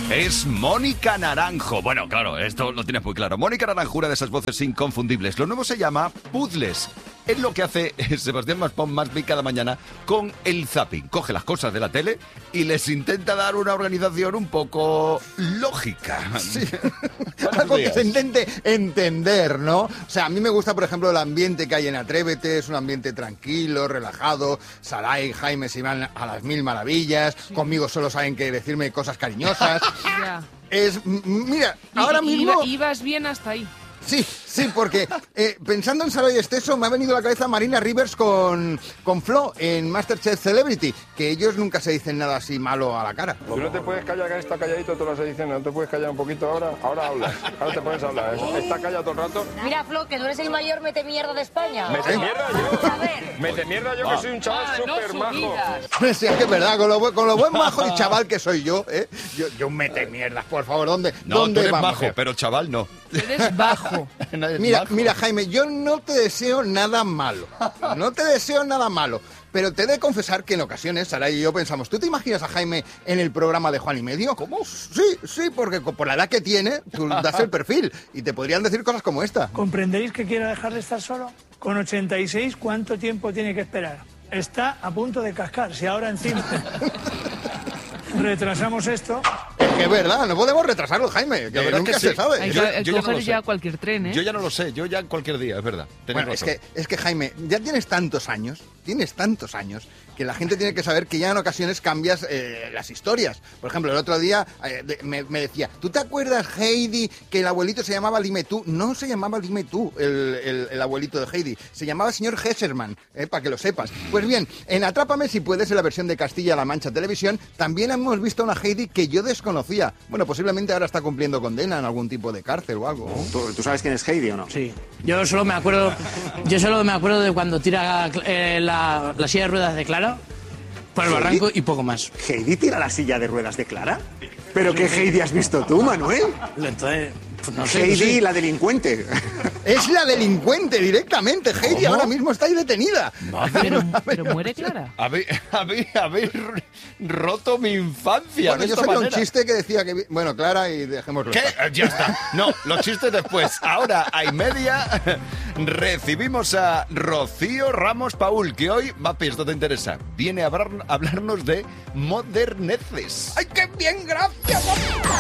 Es Mónica Naranjo. Bueno, claro, esto lo tienes muy claro. Mónica Naranjo, una de esas voces inconfundibles. Lo nuevo se llama Puzzles. Es lo que hace Sebastián Maspons cada mañana con el zapping. Coge las cosas de la tele y les intenta dar una organización un poco lógica. Sí. Algo que se intente entender, ¿no? O sea, a mí me gusta, por ejemplo, el ambiente que hay en Atrévete. Es un ambiente tranquilo, relajado. Saray y Jaime se van a las mil maravillas. Sí. Conmigo solo saben que decirme cosas cariñosas. Ya. Mira, ahora mismo... Ibas bien hasta ahí. Sí, porque pensando en Saray Esteso me ha venido a la cabeza Marina Rivers con Flo en Masterchef Celebrity, que ellos nunca se dicen nada así malo a la cara. Tú no te puedes callar, que está calladito todas las ediciones, no te puedes callar un poquito ahora hablas, ahora te puedes hablar, está callado todo el rato. Mira, Flo, que tú eres el mayor mete mierda de España. ¿Mete mierda yo? A ver. ¿Mete mierda yo que soy un chaval súper majo? Sí, es que es verdad, con lo buen majo y chaval que soy yo, yo mete mierdas, por favor, ¿dónde tú eres vamos? majo, pero chaval no. Eres bajo. Mira, Jaime, yo no te deseo nada malo. No te deseo nada malo. Pero te he de confesar que en ocasiones, Saray y yo pensamos, ¿tú te imaginas a Jaime en el programa de Juan y Medio? ¿Cómo? Sí, porque por la edad que tiene, tú das el perfil y te podrían decir cosas como esta. ¿Comprenderéis que quiera dejar de estar solo? Con 86, ¿cuánto tiempo tiene que esperar? Está a punto de cascar, si ahora encima retrasamos esto... Es que es verdad, no podemos retrasarlo, Jaime, que nunca que sí. se sabe. Hay que coger ya cualquier tren, ¿eh? Yo ya no lo sé, yo ya cualquier día, es verdad. Bueno, es que Jaime, ya tienes tantos años, que la gente tiene que saber que ya en ocasiones cambias las historias. Por ejemplo, el otro día me decía, ¿tú te acuerdas, Heidi, que el abuelito se llamaba Dime tú? No se llamaba Dime tú, el abuelito de Heidi, se llamaba señor Hesserman, para que lo sepas. Pues bien, en Atrápame si puedes, en la versión de Castilla-La Mancha Televisión, también hemos visto a una Heidi que yo desconocía. Bueno, posiblemente ahora está cumpliendo condena en algún tipo de cárcel o algo. ¿Tú sabes quién es Heidi o no? Sí. Yo solo me acuerdo de cuando tira la silla de ruedas de Clara por el barranco y poco más. ¿Heidi tira la silla de ruedas de Clara? ¿Pero qué Heidi has visto tú, Manuel? Entonces, pues no sé. Heidi, la delincuente. Es la delincuente directamente. Heidi ahora mismo está ahí detenida. Pero muere Clara. Habéis roto mi infancia. Bueno, yo sabía un chiste que decía que... Bueno, Clara, y dejémoslo. ¿Qué? Ya está. No, los chistes después. Ahora, a y media, recibimos a Rocío Ramos Paul, que hoy, Mapi, esto te interesa, viene a hablarnos de moderneces. ¡Ay, qué bien! ¡Gracias!